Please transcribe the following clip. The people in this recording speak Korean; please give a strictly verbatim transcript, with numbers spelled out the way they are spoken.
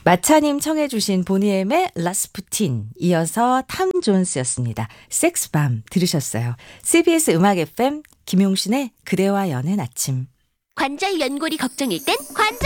마차님 청해 주신 보니엠의 라스푸틴, 이어서 탐 존스였습니다. 섹스밤 들으셨어요. 씨비에스 음악 에프엠 김용신의 그대와 여는 아침. 관절 연골이 걱정일 땐 관절